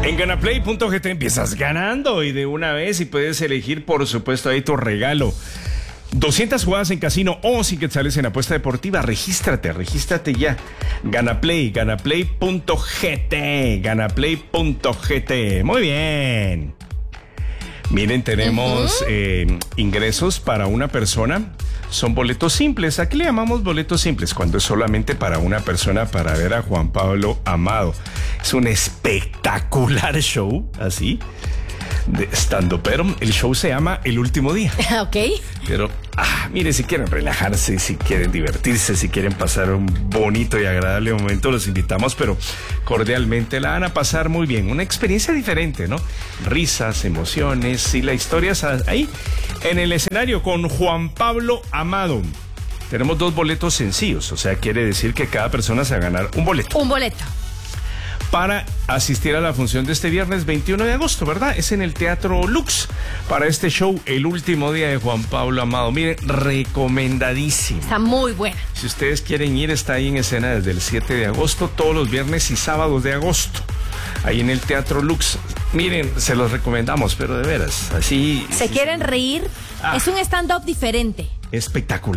En ganaplay.gt empiezas ganando y de una vez y puedes elegir, por supuesto, ahí tu regalo. 200 jugadas en casino o sin quetzales en apuesta deportiva. Regístrate ya. Ganaplay.gt. Muy bien. Miren, tenemos ingresos para una persona. Son boletos simples. ¿A qué le llamamos boletos simples? Cuando es solamente para una persona para ver a Juan Pablo Amado. Es un espectacular show, así, de stand-up, pero el show se llama El Último Día. Ok. Pero, mire, si quieren relajarse, si quieren divertirse, si quieren pasar un bonito y agradable momento, los invitamos, pero cordialmente la van a pasar muy bien. Una experiencia diferente, ¿no? Risas, emociones y la historia es ahí, en el escenario con Juan Pablo Amado. Tenemos 2 boletos sencillos, o sea, quiere decir que cada persona se va a ganar un boleto. Un boleto. Para asistir a la función de este viernes 21 de agosto, ¿verdad? Es en el Teatro Lux para este show, El Último Día de Juan Pablo Amado. Miren, recomendadísimo. Está muy buena. Si ustedes quieren ir, está ahí en escena desde el 7 de agosto, todos los viernes y sábados de agosto. Ahí en el Teatro Lux. Miren, se los recomendamos, pero de veras, así... ¿Se quieren reír? Es un stand-up diferente. Espectacular.